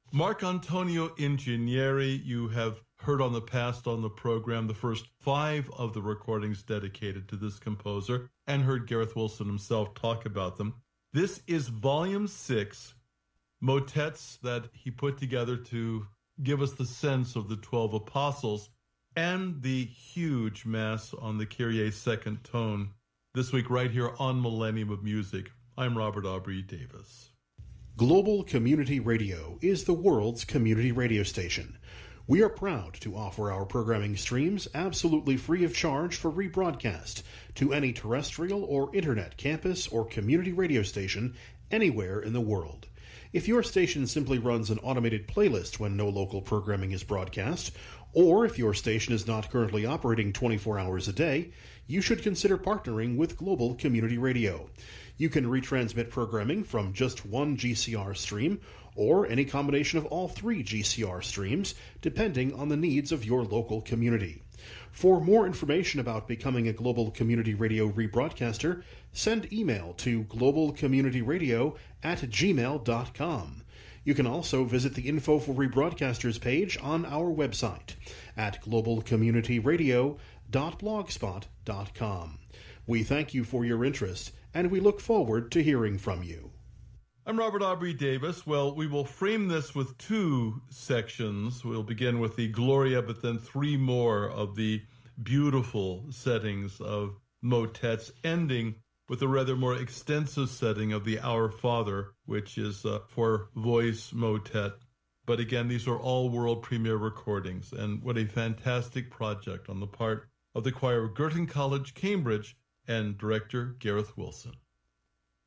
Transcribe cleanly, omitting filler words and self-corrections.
Mark Antonio Ingegneri, you have heard on the past on the program the first 5 of the recordings dedicated to this composer, and heard Gareth Wilson himself talk about them. This is Volume 6, motets that he put together to give us the sense of the 12 apostles, and the huge Mass on the Kyrie second tone, this week right here on Millennium of Music. I'm Robert Aubrey Davis. Global Community Radio is the world's community radio station. We are proud to offer our programming streams absolutely free of charge for rebroadcast to any terrestrial or internet campus or community radio station anywhere in the world. If your station simply runs an automated playlist when no local programming is broadcast, or if your station is not currently operating 24 hours a day, you should consider partnering with Global Community Radio. You can retransmit programming from just one GCR stream or any combination of all 3 GCR streams, depending on the needs of your local community. For more information about becoming a Global Community Radio rebroadcaster, send email to globalcommunityradio@gmail.com. You can also visit the Info for Rebroadcasters page on our website at globalcommunityradio.blogspot.com. We thank you for your interest, and we look forward to hearing from you. I'm Robert Aubrey Davis. Well, we will frame this with 2 sections. We'll begin with the Gloria, but then 3 more of the beautiful settings of motets, ending with a rather more extensive setting of the Our Father, which is for voice motet. But again, these are all world premiere recordings, and what a fantastic project on the part of the choir of Girton College, Cambridge, and director Gareth Wilson.